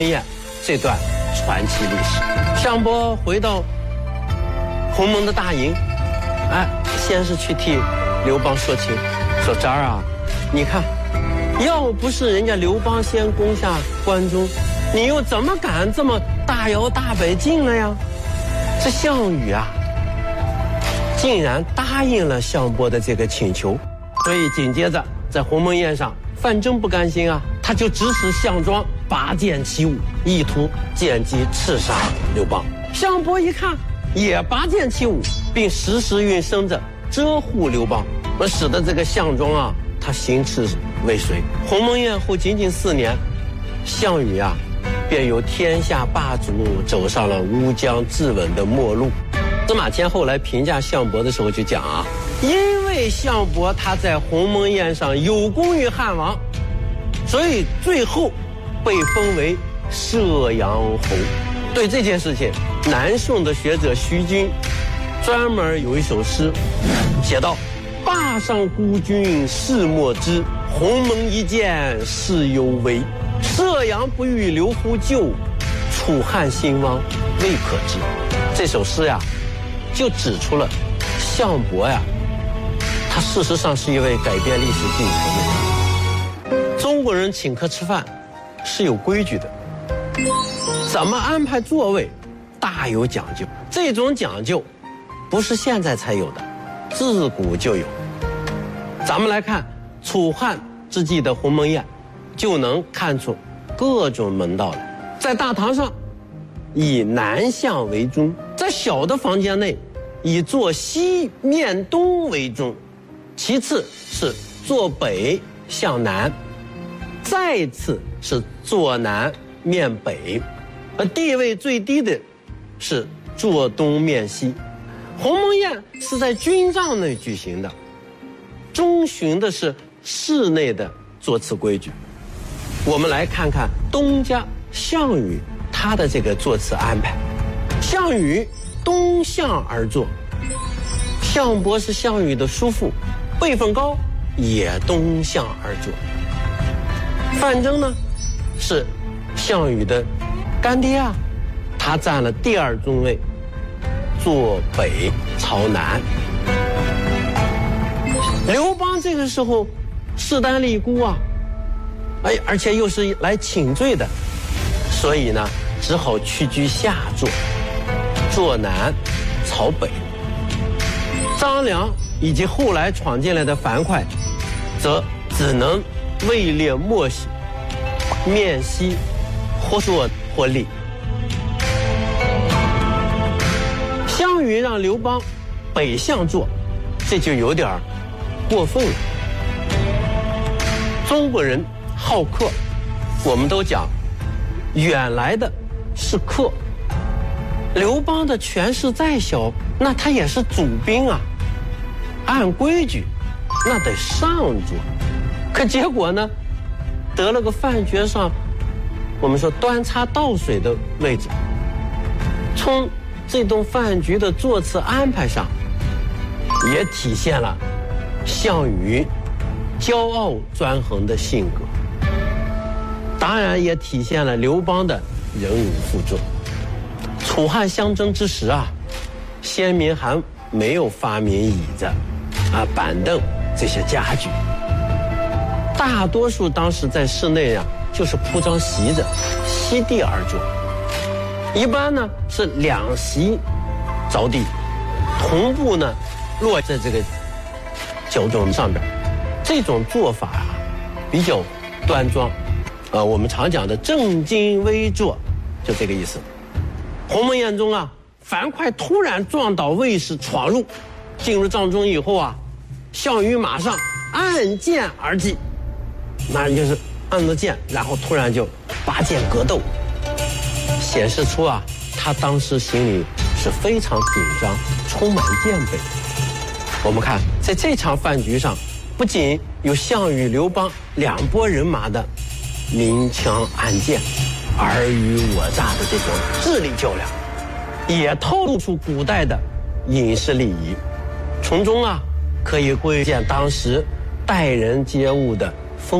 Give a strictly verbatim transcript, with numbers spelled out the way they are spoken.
宴这段传奇历史。项伯回到鸿蒙的大营，哎，先是去替刘邦说情，说这儿啊，你看，要不是人家刘邦先攻下关中，你又怎么敢这么大摇大摆进来呀？这项羽啊，竟然答应了项伯的这个请求，所以紧接着在鸿蒙宴上，范增不甘心啊，他就指使项庄拔剑起舞，意图借机刺杀刘邦。项伯一看，也拔剑起舞，并时时运绳子遮护刘邦，而使得这个项庄啊，他行刺未遂。鸿蒙宴后仅仅四年，项羽啊，便由天下霸主走上了乌江自刎的末路。司马迁后来评价项伯的时候就讲啊，因为项伯他在鸿蒙宴上有功于汉王，所以最后被封为射阳侯。对这件事情，南宋的学者徐君专门有一首诗写道：灞上孤军事莫知，鸿蒙一见事犹微。射阳不遇刘乎救，楚汉兴亡未可知。这首诗呀，就指出了项伯呀，他事实上是一位改变历史进程的人。中国人请客吃饭是有规矩的，怎么安排座位大有讲究。这种讲究不是现在才有的，自古就有。咱们来看楚汉之际的鸿蒙宴，就能看出各种门道来。在大堂上以南向为中，在小的房间内以坐西面东为中，其次是坐北向南，再次是坐南面北，而地位最低的是坐东面西。鸿蒙宴是在军帐内举行的，遵循的是室内的座次规矩。我们来看看东家项羽他的这个座次安排。项羽东向而坐，项伯是项羽的叔父，辈分高，也东向而坐。范增呢是项羽的干爹啊，他占了第二中位，坐北朝南。刘邦这个时候势单力孤啊，哎，而且又是来请罪的，所以呢，只好屈居下座，坐南朝北。张良以及后来闯进来的樊哙，则只能位列末席，面西或坐或立。项羽让刘邦北向坐，这就有点过分了。中国人好客，我们都讲远来的是客。刘邦的权势再小，那他也是主兵啊，按规矩那得上桌。可结果呢，得了个饭局上我们说端茶倒水的位置。从这顿饭局的座次安排上，也体现了项羽骄傲专横的性格，当然也体现了刘邦的忍辱负重。楚汉相争之时啊，先民还没有发明椅子啊、板凳这些家具，大多数当时在室内啊就是铺张席子，席地而坐。一般呢是两席着地，同步呢落在这个脚踵上边。这种做法啊比较端庄，呃，我们常讲的正襟危坐，就这个意思。鸿蒙宴中啊，樊哙突然撞倒卫士，闯入，进入帐中以后啊，项羽马上按剑而击，那就是按着剑，然后突然就拔剑格斗，显示出啊，他当时心里是非常紧张，充满戒备。我们看，在这场饭局上，不仅有项羽、刘邦两拨人马的明枪暗箭、尔虞我诈的这种智力较量，也透露出古代的饮食礼仪，从中啊可以窥见当时待人接物的